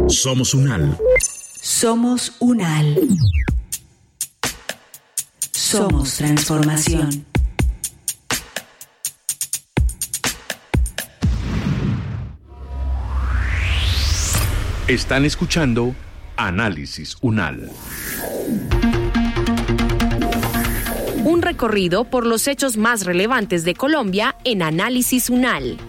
Somos UNAL. Somos UNAL. Somos transformación. Están escuchando Análisis UNAL. Un recorrido por los hechos más relevantes de Colombia en Análisis UNAL.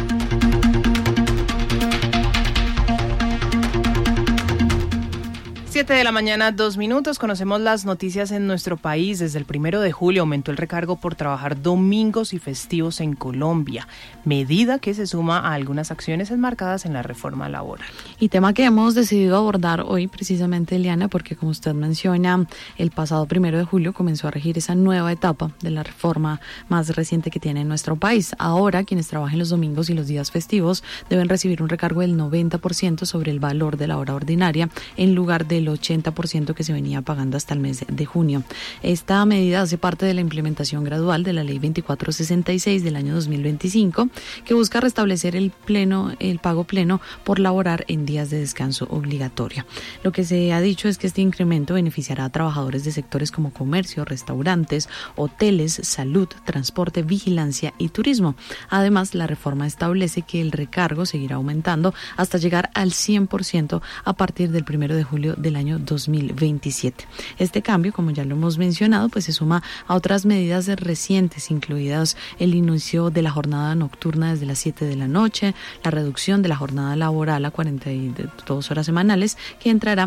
7:02 a.m. Conocemos las noticias en nuestro país. Desde el 1 de julio aumentó el recargo por trabajar domingos y festivos en Colombia, medida que se suma a algunas acciones enmarcadas en la reforma laboral. Y tema que hemos decidido abordar hoy precisamente, Eliana, porque como usted menciona, el pasado 1 de julio comenzó a regir esa nueva etapa de la reforma más reciente que tiene nuestro país. Ahora, quienes trabajen los domingos y los días festivos deben recibir un recargo del 90% sobre el valor de la hora ordinaria, en lugar del 80% que se venía pagando hasta el mes de junio. Esta medida hace parte de la implementación gradual de la Ley 2466 del año 2025, que busca restablecer el pago pleno por laborar en días de descanso obligatorio. Lo que se ha dicho es que este incremento beneficiará a trabajadores de sectores como comercio, restaurantes, hoteles, salud, transporte, vigilancia y turismo. Además, la reforma establece que el recargo seguirá aumentando hasta llegar al 100% a partir del 1 de julio del año 2027. Este cambio, como ya lo hemos mencionado, pues se suma a otras medidas recientes, incluidas el inicio de la jornada nocturna desde las 7 de la noche, la reducción de la jornada laboral a 42 horas semanales, que va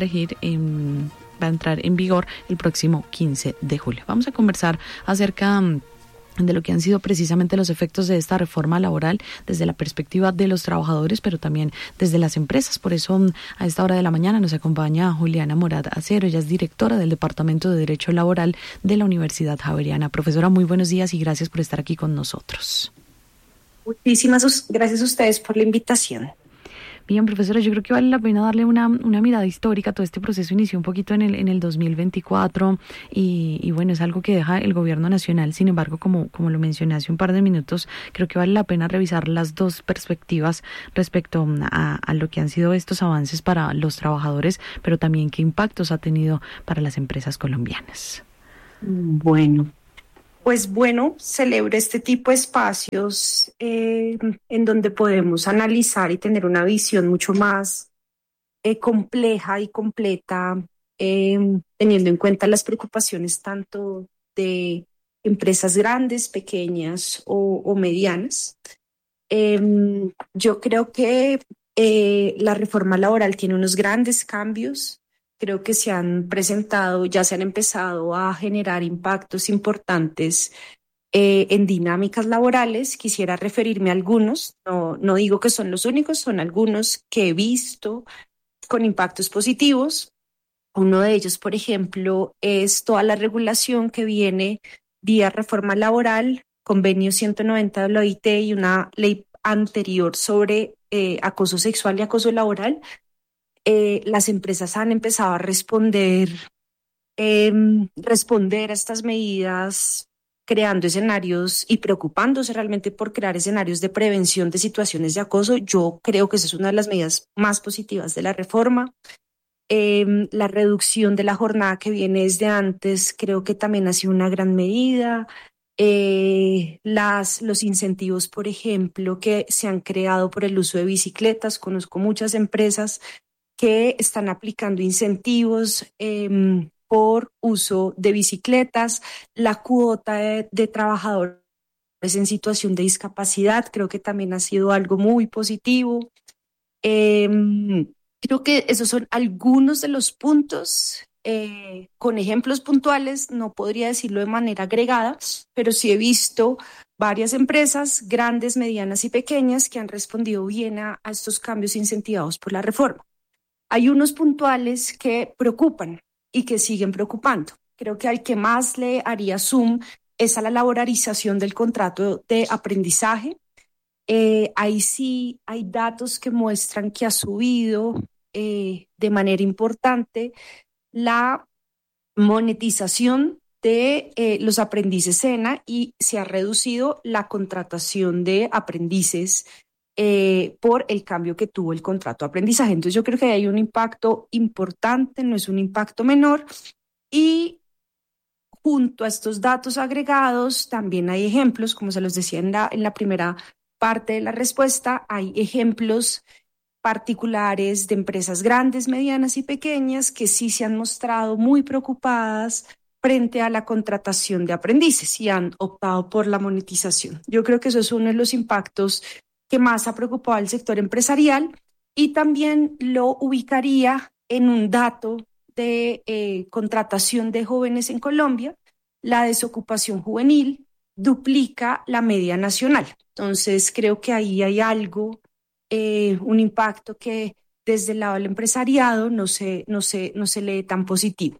a entrar en vigor el próximo 15 de julio. Vamos a conversar acerca de lo que han sido precisamente los efectos de esta reforma laboral desde la perspectiva de los trabajadores, pero también desde las empresas. Por eso, a esta hora de la mañana nos acompaña Juliana Morat Acero. Ella es directora del Departamento de Derecho Laboral de la Universidad Javeriana. Profesora, muy buenos días y gracias por estar aquí con nosotros. Muchísimas gracias a ustedes por la invitación. Bien, profesora, yo creo que vale la pena darle una mirada histórica. Todo este proceso inició un poquito en el 2024 y bueno, es algo que deja el gobierno nacional. Sin embargo, como lo mencioné hace un par de minutos, creo que vale la pena revisar las dos perspectivas respecto a lo que han sido estos avances para los trabajadores, pero también qué impactos ha tenido para las empresas colombianas. Pues bueno, celebro este tipo de espacios en donde podemos analizar y tener una visión mucho más compleja y completa, teniendo en cuenta las preocupaciones tanto de empresas grandes, pequeñas o medianas. Yo creo que la reforma laboral tiene unos grandes cambios. Creo que ya se han empezado a generar impactos importantes en dinámicas laborales. Quisiera referirme a algunos, no digo que son los únicos, son algunos que he visto con impactos positivos. Uno de ellos, por ejemplo, es toda la regulación que viene vía reforma laboral, convenio 190 de la OIT y una ley anterior sobre acoso sexual y acoso laboral. Las empresas han empezado a responder a estas medidas, creando escenarios y preocupándose realmente por crear escenarios de prevención de situaciones de acoso. Yo creo que esa es una de las medidas más positivas de la reforma. La reducción de la jornada que viene desde antes creo que también ha sido una gran medida. Los incentivos, por ejemplo, que se han creado por el uso de bicicletas. Conozco muchas empresas que están aplicando incentivos por uso de bicicletas, la cuota de trabajadores en situación de discapacidad, creo que también ha sido algo muy positivo. Creo que esos son algunos de los puntos. Con ejemplos puntuales, no podría decirlo de manera agregada, pero sí he visto varias empresas, grandes, medianas y pequeñas, que han respondido bien a estos cambios incentivados por la reforma. Hay unos puntuales que preocupan y que siguen preocupando. Creo que al que más le haría zoom es a la laboralización del contrato de aprendizaje. Ahí sí hay datos que muestran que ha subido de manera importante la monetización de los aprendices SENA y se ha reducido la contratación de aprendices por el cambio que tuvo el contrato de aprendizaje. Entonces yo creo que hay un impacto importante, no es un impacto menor, y junto a estos datos agregados también hay ejemplos, como se los decía en la primera parte de la respuesta, hay ejemplos particulares de empresas grandes, medianas y pequeñas que sí se han mostrado muy preocupadas frente a la contratación de aprendices y han optado por la monetización. Yo creo que eso es uno de los impactos que más ha preocupado al sector empresarial, y también lo ubicaría en un dato de contratación de jóvenes en Colombia. La desocupación juvenil duplica la media nacional. Entonces creo que ahí hay algo, un impacto que desde el lado del empresariado no se lee tan positivo.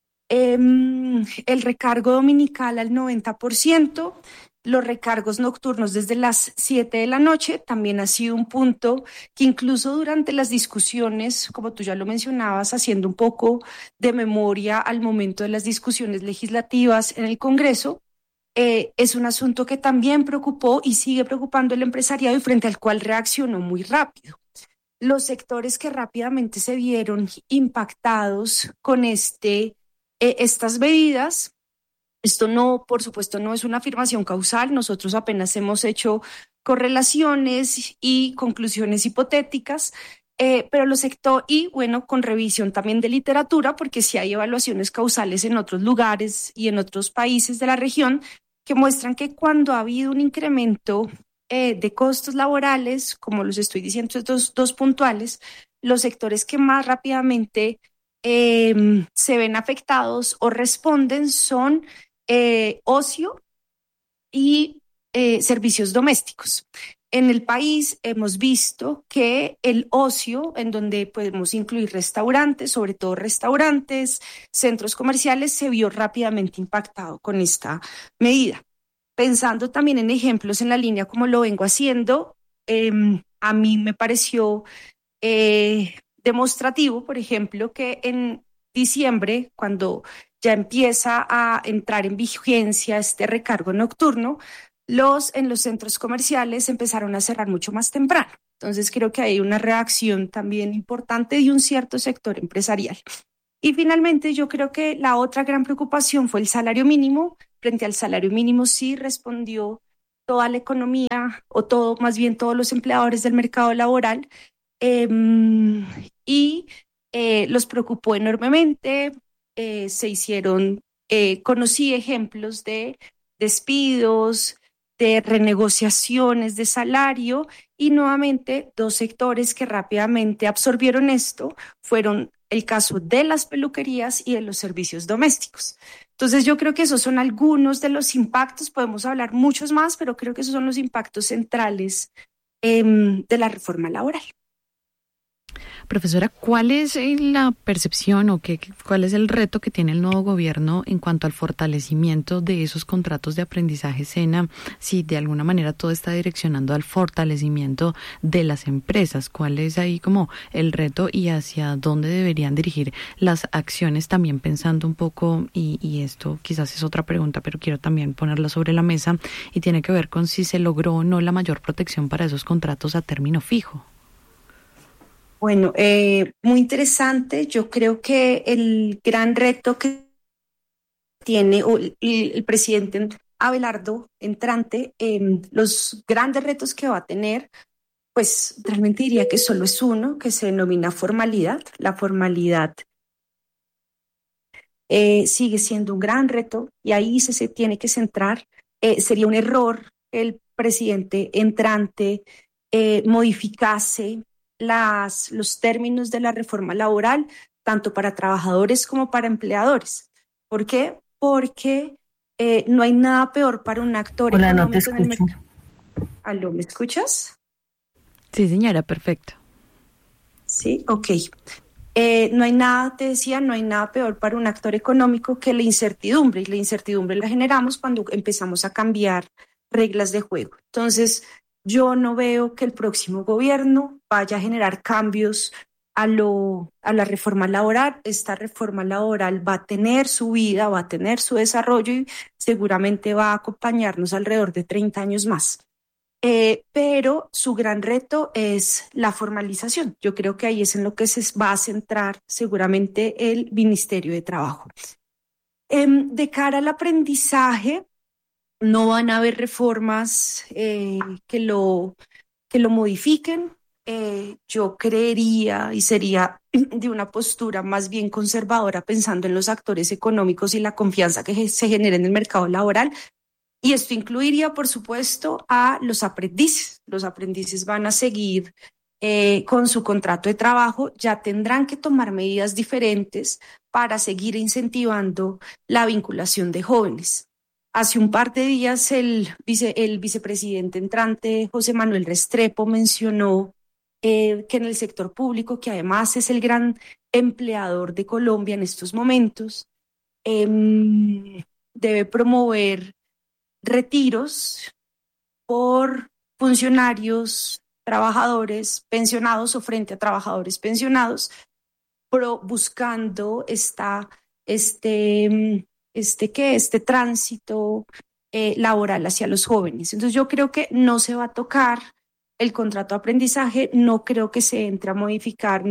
El recargo dominical al 90%, los recargos nocturnos desde las 7 de la noche también ha sido un punto que incluso durante las discusiones, como tú ya lo mencionabas, haciendo un poco de memoria al momento de las discusiones legislativas en el Congreso, es un asunto que también preocupó y sigue preocupando al empresariado y frente al cual reaccionó muy rápido. Los sectores que rápidamente se vieron impactados con estas medidas, esto no, por supuesto, no es una afirmación causal, nosotros apenas hemos hecho correlaciones y conclusiones hipotéticas, pero los sectores, y bueno, con revisión también de literatura, porque sí hay evaluaciones causales en otros lugares y en otros países de la región que muestran que cuando ha habido un incremento de costos laborales, como los estoy diciendo, estos dos puntuales, los sectores que más rápidamente se ven afectados o responden son ocio y servicios domésticos. En el país hemos visto que el ocio, en donde podemos incluir restaurantes, sobre todo restaurantes, centros comerciales, se vio rápidamente impactado con esta medida. Pensando también en ejemplos en la línea como lo vengo haciendo, a mí me pareció demostrativo, por ejemplo, que en diciembre, cuando ya empieza a entrar en vigencia este recargo nocturno, en los centros comerciales empezaron a cerrar mucho más temprano. Entonces creo que hay una reacción también importante de un cierto sector empresarial. Y finalmente yo creo que la otra gran preocupación fue el salario mínimo. Frente al salario mínimo sí respondió toda la economía, o todo, más bien todos los empleadores del mercado laboral, y los preocupó enormemente. Conocí ejemplos de despidos, de renegociaciones de salario, y nuevamente dos sectores que rápidamente absorbieron esto fueron el caso de las peluquerías y de los servicios domésticos. Entonces yo creo que esos son algunos de los impactos, podemos hablar muchos más, pero creo que esos son los impactos centrales de la reforma laboral. Profesora, ¿cuál es la percepción o cuál es el reto que tiene el nuevo gobierno en cuanto al fortalecimiento de esos contratos de aprendizaje SENA? Si de alguna manera todo está direccionando al fortalecimiento de las empresas, ¿cuál es ahí como el reto y hacia dónde deberían dirigir las acciones? También pensando un poco, y esto quizás es otra pregunta, pero quiero también ponerla sobre la mesa, y tiene que ver con si se logró o no la mayor protección para esos contratos a término fijo. Bueno, muy interesante. Yo creo que el gran reto que tiene el presidente Abelardo entrante, los grandes retos que va a tener, pues realmente diría que solo es uno, que se denomina formalidad. La formalidad sigue siendo un gran reto y ahí se tiene que centrar. Sería un error el presidente entrante modificase los términos de la reforma laboral, tanto para trabajadores como para empleadores. ¿Por qué? Porque no hay nada peor para un actor Hola, económico no te escucho. en el mercado. ¿Aló, me escuchas? Sí, señora, perfecto. Sí, ok. No hay nada, te decía, no hay nada peor para un actor económico que la incertidumbre, y la incertidumbre la generamos cuando empezamos a cambiar reglas de juego. Entonces, yo no veo que el próximo gobierno vaya a generar cambios a la reforma laboral. Esta reforma laboral va a tener su vida, va a tener su desarrollo y seguramente va a acompañarnos alrededor de 30 años más. pero su gran reto es la formalización. Yo creo que ahí es en lo que se va a centrar seguramente el Ministerio de Trabajo. De cara al aprendizaje, no van a haber reformas que lo modifiquen. Yo creería y sería de una postura más bien conservadora pensando en los actores económicos y la confianza que se genera en el mercado laboral. Y esto incluiría, por supuesto, a los aprendices. Los aprendices van a seguir con su contrato de trabajo, ya tendrán que tomar medidas diferentes para seguir incentivando la vinculación de jóvenes. Hace un par de días el vicepresidente entrante, José Manuel Restrepo, mencionó que en el sector público, que además es el gran empleador de Colombia en estos momentos, debe promover retiros por funcionarios, trabajadores pensionados o frente a trabajadores pensionados, buscando este tránsito laboral hacia los jóvenes. Entonces yo creo que no se va a tocar el contrato de aprendizaje, no creo que se entre a modificar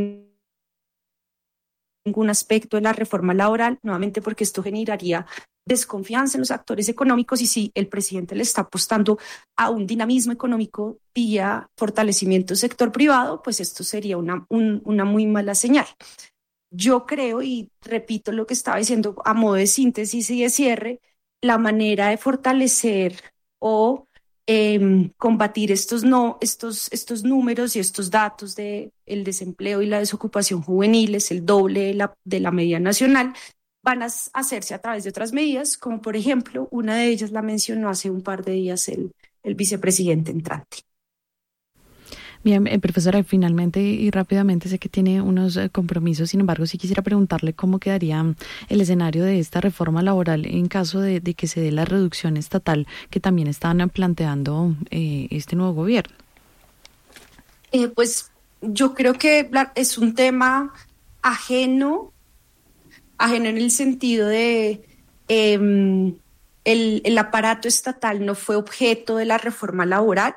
ningún aspecto de la reforma laboral, nuevamente porque esto generaría desconfianza en los actores económicos y si el presidente le está apostando a un dinamismo económico vía fortalecimiento del sector privado, pues esto sería una muy mala señal. Yo creo, y repito lo que estaba diciendo a modo de síntesis y de cierre, la manera de fortalecer o combatir estos números y estos datos de el desempleo y la desocupación juvenil es el doble de la media nacional, van a hacerse a través de otras medidas, como por ejemplo, una de ellas la mencionó hace un par de días el vicepresidente entrante. Bien, profesora, finalmente y rápidamente sé que tiene unos compromisos, sin embargo, sí quisiera preguntarle cómo quedaría el escenario de esta reforma laboral en caso de que se dé la reducción estatal que también están planteando este nuevo gobierno. Pues yo creo que es un tema ajeno en el sentido de el aparato estatal no fue objeto de la reforma laboral.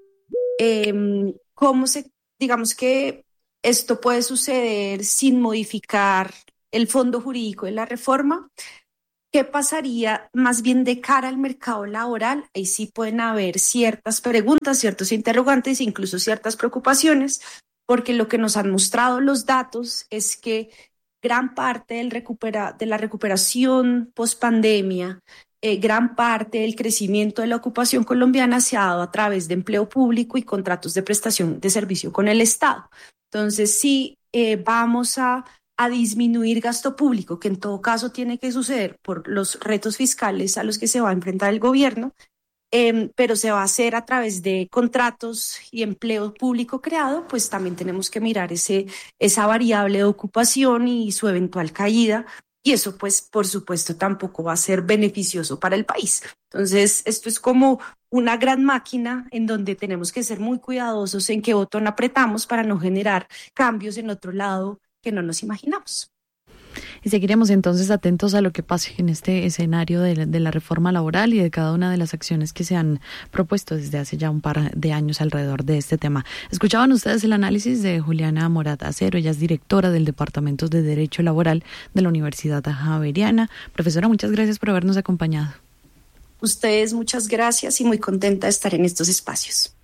Digamos que esto puede suceder sin modificar el fondo jurídico de la reforma. ¿Qué pasaría más bien de cara al mercado laboral? Ahí sí pueden haber ciertas preguntas, ciertos interrogantes, incluso ciertas preocupaciones, porque lo que nos han mostrado los datos es que gran parte de la recuperación post-pandemia, gran parte del crecimiento de la ocupación colombiana se ha dado a través de empleo público y contratos de prestación de servicio con el Estado. Entonces, sí, vamos a disminuir gasto público, que en todo caso tiene que suceder por los retos fiscales a los que se va a enfrentar el gobierno, pero se va a hacer a través de contratos y empleo público creado, pues también tenemos que mirar esa variable de ocupación y su eventual caída. Y eso, pues, por supuesto, tampoco va a ser beneficioso para el país. Entonces, esto es como una gran máquina en donde tenemos que ser muy cuidadosos en qué botón apretamos para no generar cambios en otro lado que no nos imaginamos. Y seguiremos entonces atentos a lo que pase en este escenario de la reforma laboral y de cada una de las acciones que se han propuesto desde hace ya un par de años alrededor de este tema. Escuchaban ustedes el análisis de Juliana Morat Acero, ella es directora del Departamento de Derecho Laboral de la Universidad Javeriana. Profesora, muchas gracias por habernos acompañado. Ustedes, muchas gracias y muy contenta de estar en estos espacios.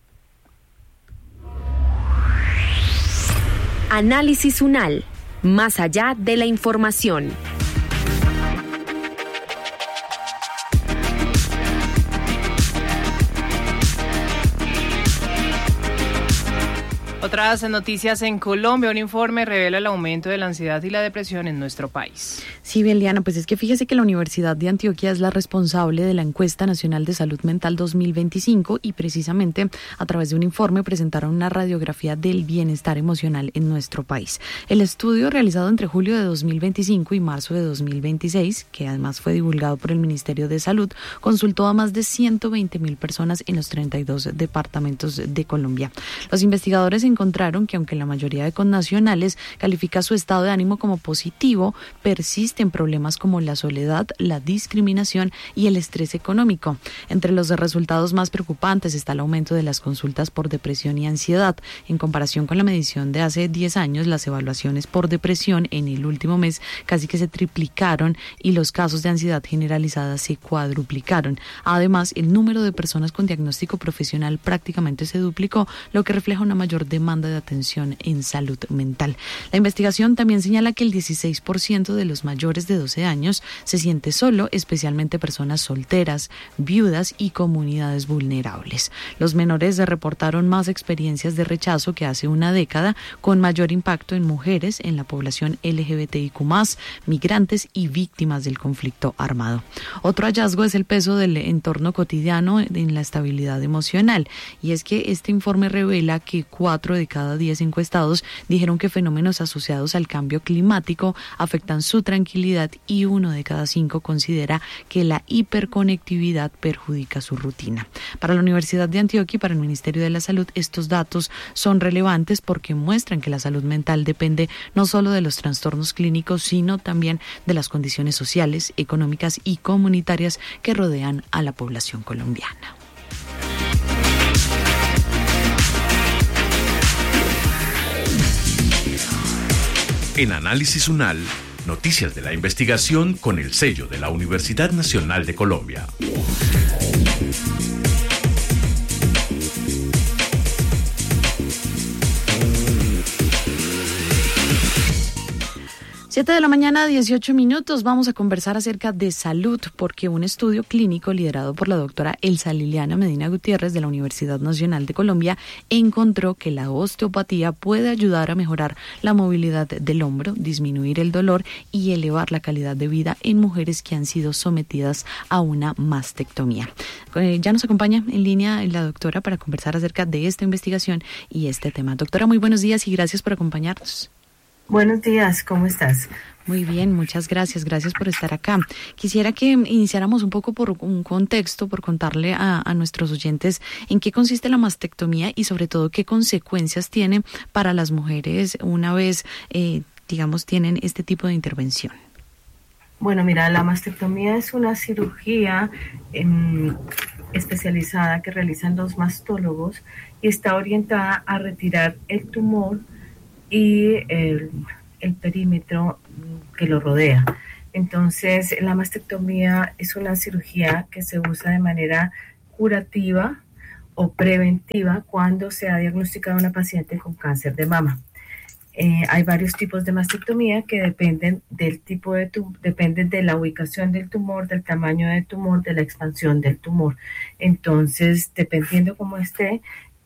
Análisis UNAL. Más allá de la información. Otras noticias en Colombia, un informe revela el aumento de la ansiedad y la depresión en nuestro país. Sí, Beliana, pues es que fíjese que la Universidad de Antioquia es la responsable de la Encuesta Nacional de Salud Mental 2025 y precisamente a través de un informe presentaron una radiografía del bienestar emocional en nuestro país. El estudio realizado entre julio de 2025 y marzo de 2026, que además fue divulgado por el Ministerio de Salud, consultó a más de 120.000 personas en los 32 departamentos de Colombia. Los investigadores encontraron encontraron que aunque la mayoría de connacionales califica su estado de ánimo como positivo, persisten problemas como la soledad, la discriminación y el estrés económico. Entre los resultados más preocupantes está el aumento de las consultas por depresión y ansiedad. En comparación con la medición de hace 10 años, las evaluaciones por depresión en el último mes casi que se triplicaron y los casos de ansiedad generalizada se cuadruplicaron. Además, el número de personas con diagnóstico profesional prácticamente se duplicó, lo que refleja una mayor demanda de atención en salud mental. La investigación también señala que el 16% de los mayores de 12 años se siente solo, especialmente personas solteras, viudas y comunidades vulnerables. Los menores reportaron más experiencias de rechazo que hace una década, con mayor impacto en mujeres, en la población LGBTIQ+, migrantes y víctimas del conflicto armado. Otro hallazgo es el peso del entorno cotidiano en la estabilidad emocional, y es que este informe revela que 4 de cada 10 encuestados dijeron que fenómenos asociados al cambio climático afectan su tranquilidad y 1 de cada 5 considera que la hiperconectividad perjudica su rutina. Para la Universidad de Antioquia y para el Ministerio de la Salud, estos datos son relevantes porque muestran que la salud mental depende no solo de los trastornos clínicos, sino también de las condiciones sociales, económicas y comunitarias que rodean a la población colombiana. En Análisis UNAL, noticias de la investigación con el sello de la Universidad Nacional de Colombia. 7 de la mañana, 18 minutos. Vamos a conversar acerca de salud, porque un estudio clínico liderado por la doctora Elsa Liliana Medina Gutiérrez de la Universidad Nacional de Colombia encontró que la osteopatía puede ayudar a mejorar la movilidad del hombro, disminuir el dolor y elevar la calidad de vida en mujeres que han sido sometidas a una mastectomía. Ya nos acompaña en línea la doctora para conversar acerca de esta investigación y este tema. Doctora, muy buenos días y gracias por acompañarnos. Buenos días, ¿cómo estás? Muy bien, muchas gracias por estar acá. Quisiera que iniciáramos un poco por un contexto, por contarle a nuestros oyentes en qué consiste la mastectomía y sobre todo qué consecuencias tiene para las mujeres una vez, tienen este tipo de intervención. Bueno, mira, la mastectomía es una cirugía especializada que realizan los mastólogos y está orientada a retirar el tumor y el perímetro que lo rodea. Entonces, la mastectomía es una cirugía que se usa de manera curativa o preventiva cuando se ha diagnosticado una paciente con cáncer de mama. Hay varios tipos de mastectomía que dependen del tipo de dependen de la ubicación del tumor, del tamaño del tumor, de la expansión del tumor. Entonces, dependiendo cómo esté,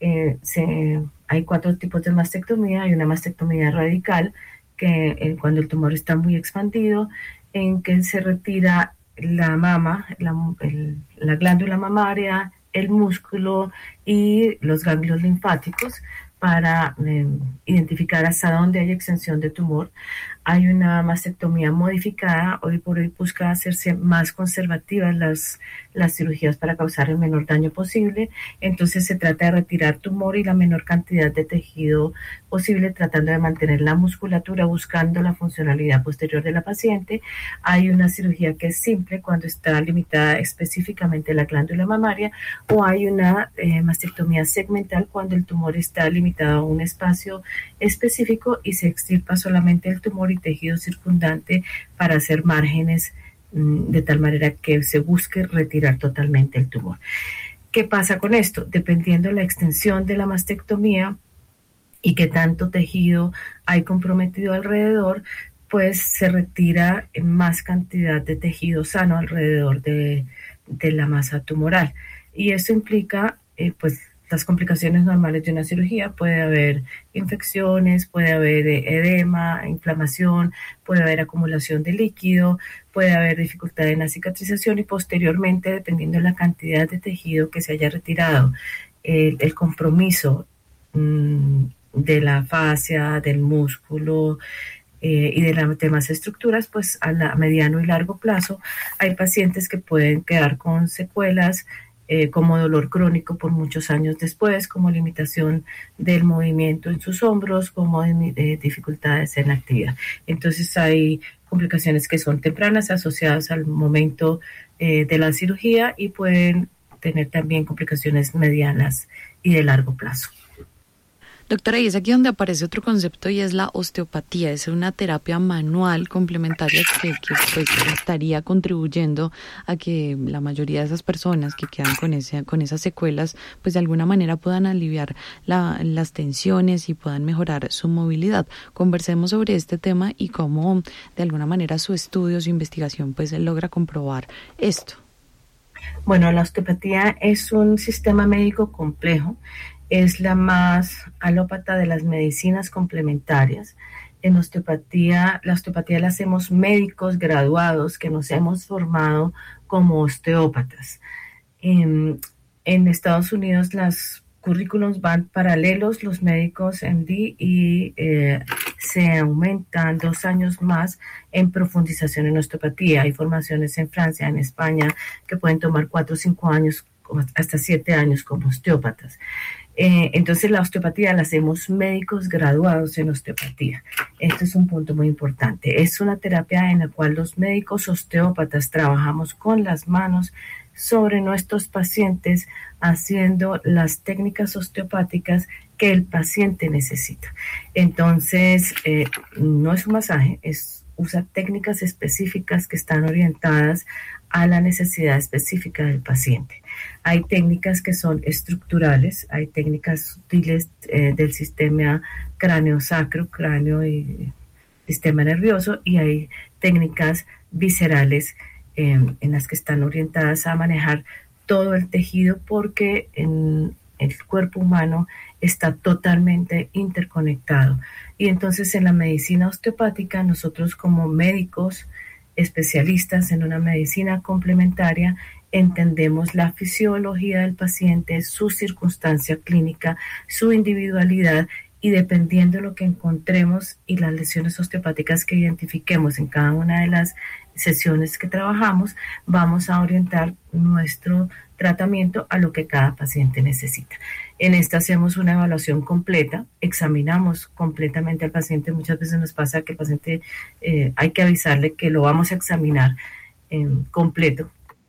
hay 4 tipos de mastectomía. Hay una mastectomía radical, que cuando el tumor está muy expandido, en que se retira la mama, la glándula mamaria, el músculo y los ganglios linfáticos para identificar hasta dónde hay extensión de tumor. Hay una mastectomía modificada, hoy por hoy busca hacerse más conservativas las cirugías para causar el menor daño posible. Entonces se trata de retirar tumor y la menor cantidad de tejido posible, tratando de mantener la musculatura, buscando la funcionalidad posterior de la paciente. Hay una cirugía que es simple cuando está limitada específicamente la glándula mamaria, o hay una mastectomía segmental cuando el tumor está limitado a un espacio específico y se extirpa solamente el tumor y tejido circundante para hacer márgenes de tal manera que se busque retirar totalmente el tumor. ¿Qué pasa con esto? Dependiendo de la extensión de la mastectomía y qué tanto tejido hay comprometido alrededor, pues se retira más cantidad de tejido sano alrededor de la masa tumoral. Y esto implica, las complicaciones normales de una cirugía. Puede haber infecciones, puede haber edema, inflamación, puede haber acumulación de líquido, puede haber dificultad en la cicatrización y posteriormente, dependiendo de la cantidad de tejido que se haya retirado, el compromiso de la fascia, del músculo y de las demás estructuras, pues a mediano y largo plazo hay pacientes que pueden quedar con secuelas como dolor crónico por muchos años después, como limitación del movimiento en sus hombros, como dificultades en la actividad. Entonces hay complicaciones que son tempranas asociadas al momento de la cirugía y pueden tener también complicaciones medianas y de largo plazo. Doctora, y es aquí donde aparece otro concepto y es la osteopatía. Es una terapia manual complementaria que pues estaría contribuyendo a que la mayoría de esas personas que quedan con esas secuelas pues de alguna manera puedan aliviar las tensiones y puedan mejorar su movilidad. Conversemos sobre este tema y cómo de alguna manera su estudio, su investigación pues logra comprobar esto. Bueno, la osteopatía es un sistema médico complejo. Es la más alópata de las medicinas complementarias. En osteopatía, la osteopatía la hacemos médicos graduados que nos hemos formado como osteópatas. En Estados Unidos los currículums van paralelos, los médicos MD, y se aumentan 2 años más en profundización en osteopatía. Hay formaciones en Francia, en España, que pueden tomar 4 o 5 años, hasta 7 años como osteópatas. Entonces la osteopatía la hacemos médicos graduados en osteopatía. Esto es un punto muy importante. Es una terapia en la cual los médicos osteópatas trabajamos con las manos sobre nuestros pacientes haciendo las técnicas osteopáticas que el paciente necesita. Entonces no es un masaje, usa técnicas específicas que están orientadas a la necesidad específica del paciente. Hay técnicas que son estructurales, hay técnicas sutiles del sistema cráneo-sacro, cráneo y sistema nervioso, y hay técnicas viscerales en las que están orientadas a manejar todo el tejido, porque en el cuerpo humano está totalmente interconectado. Y entonces en la medicina osteopática, nosotros como médicos especialistas en una medicina complementaria entendemos la fisiología del paciente, su circunstancia clínica, su individualidad, y dependiendo de lo que encontremos y las lesiones osteopáticas que identifiquemos en cada una de las sesiones que trabajamos, vamos a orientar nuestro tratamiento a lo que cada paciente necesita. En esta hacemos una evaluación completa, examinamos completamente al paciente. Muchas veces nos pasa que el paciente hay que avisarle que lo vamos a examinar completo,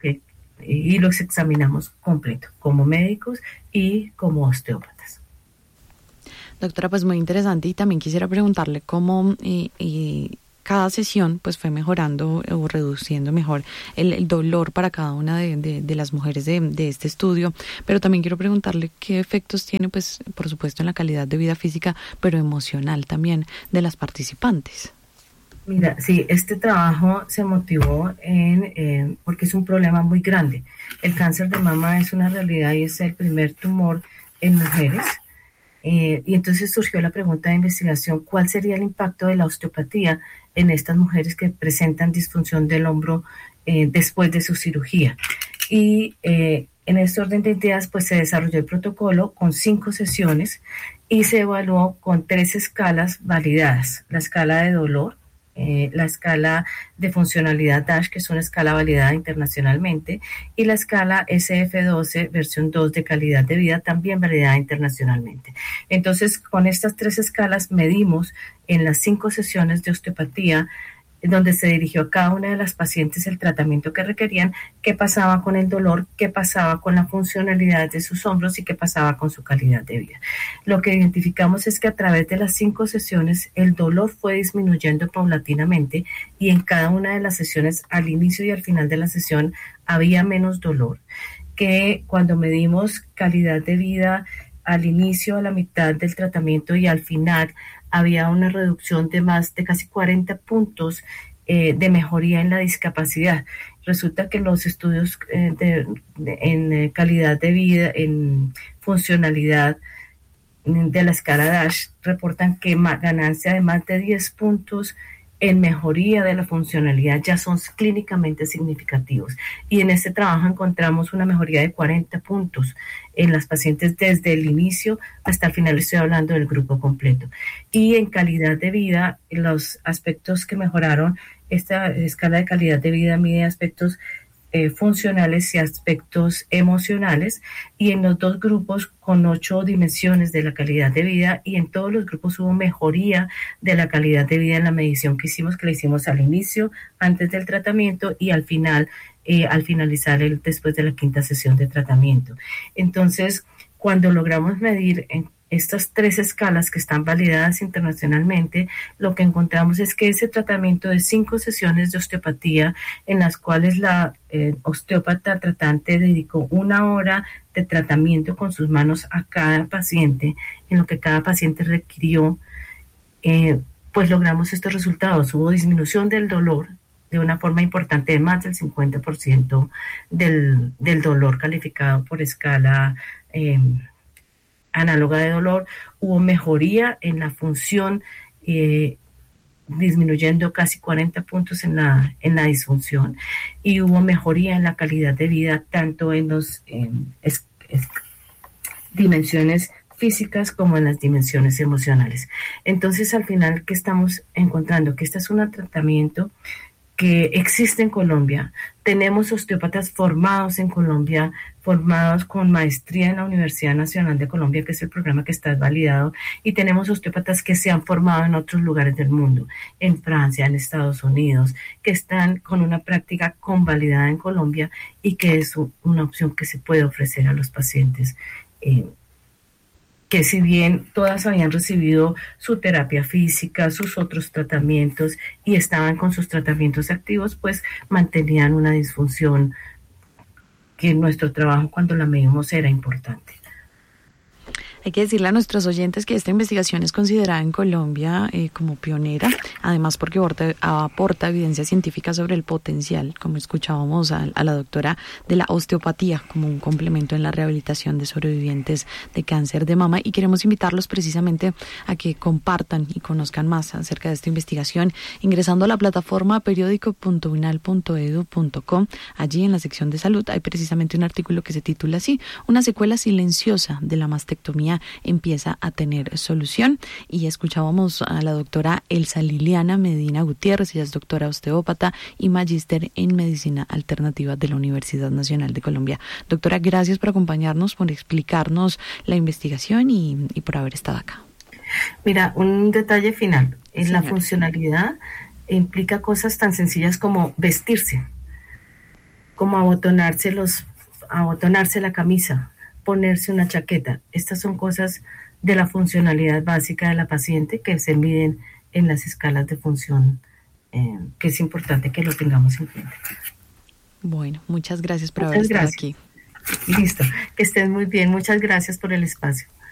y los examinamos completo como médicos y como osteópatas. Doctora, pues muy interesante, y también quisiera preguntarle cómo cada sesión pues fue mejorando o reduciendo mejor el dolor para cada una de las mujeres de este estudio, pero también quiero preguntarle qué efectos tiene, pues por supuesto en la calidad de vida física, pero emocional también de las participantes. Mira, sí, este trabajo se motivó porque es un problema muy grande. El cáncer de mama es una realidad y es el primer tumor en mujeres. Y entonces surgió la pregunta de investigación: ¿cuál sería el impacto de la osteopatía en estas mujeres que presentan disfunción del hombro después de su cirugía? Y en este orden de ideas pues se desarrolló el protocolo con 5 sesiones y se evaluó con 3 escalas validadas: la escala de dolor, la escala de funcionalidad DASH, que es una escala validada internacionalmente, y la escala SF12 versión 2 de calidad de vida, también validada internacionalmente. Entonces, con estas 3 escalas medimos en las 5 sesiones de osteopatía, donde se dirigió a cada una de las pacientes el tratamiento que requerían, qué pasaba con el dolor, qué pasaba con la funcionalidad de sus hombros y qué pasaba con su calidad de vida. Lo que identificamos es que a través de las 5 sesiones el dolor fue disminuyendo paulatinamente, y en cada una de las sesiones, al inicio y al final de la sesión, había menos dolor. Que cuando medimos calidad de vida al inicio, a la mitad del tratamiento y al final, había una reducción de más de casi 40 puntos de mejoría en la discapacidad. Resulta que los estudios en calidad de vida, en funcionalidad de la escala DASH, reportan que ganancia de más de 10 puntos en mejoría de la funcionalidad ya son clínicamente significativos. Y en este trabajo encontramos una mejoría de 40 puntos en las pacientes desde el inicio hasta el final. Estoy hablando del grupo completo. Y en calidad de vida, los aspectos que mejoraron, esta escala de calidad de vida mide aspectos funcionales y aspectos emocionales, y en los 2 grupos con 8 dimensiones de la calidad de vida, y en todos los grupos hubo mejoría de la calidad de vida en la medición que la hicimos al inicio, antes del tratamiento y al final, al finalizar después de la 5ª sesión de tratamiento. Entonces, cuando logramos medir en estas 3 escalas que están validadas internacionalmente, lo que encontramos es que ese tratamiento de 5 sesiones de osteopatía, en las cuales la osteópata tratante dedicó 1 hora de tratamiento con sus manos a cada paciente, en lo que cada paciente requirió, pues logramos estos resultados. Hubo disminución del dolor de una forma importante, de más del 50% del dolor calificado por escala análoga de dolor. Hubo mejoría en la función, disminuyendo casi 40 puntos en la disfunción, y hubo mejoría en la calidad de vida tanto en las dimensiones físicas como en las dimensiones emocionales. Entonces, al final, ¿qué estamos encontrando? Que este es un tratamiento que existe en Colombia. Tenemos osteópatas formados en Colombia, formados con maestría en la Universidad Nacional de Colombia, que es el programa que está validado, y tenemos osteópatas que se han formado en otros lugares del mundo, en Francia, en Estados Unidos, que están con una práctica convalidada en Colombia y que es una opción que se puede ofrecer a los pacientes, que si bien todas habían recibido su terapia física, sus otros tratamientos y estaban con sus tratamientos activos, pues mantenían una disfunción que en nuestro trabajo, cuando la medimos, era importante. Hay que decirle a nuestros oyentes que esta investigación es considerada en Colombia como pionera, además porque aporta evidencia científica sobre el potencial, como escuchábamos a la doctora, de la osteopatía como un complemento en la rehabilitación de sobrevivientes de cáncer de mama, y queremos invitarlos precisamente a que compartan y conozcan más acerca de esta investigación ingresando a la plataforma periodico.unal.edu.co. Allí en la sección de salud hay precisamente un artículo que se titula así: una secuela silenciosa de la mastectomía empieza a tener solución. Y escuchábamos a la doctora Elsa Liliana Medina Gutiérrez. Ella es doctora osteópata y magíster en medicina alternativa de la Universidad Nacional de Colombia. Doctora, gracias por acompañarnos, por explicarnos la investigación y por haber estado acá. Mira, un detalle final. La funcionalidad implica cosas tan sencillas como vestirse, como abotonarse la camisa, ponerse una chaqueta. Estas son cosas de la funcionalidad básica de la paciente que se miden en las escalas de función, que es importante que lo tengamos en cuenta. Bueno, muchas gracias por haber estado aquí. Listo, que estén muy bien. Muchas gracias por el espacio.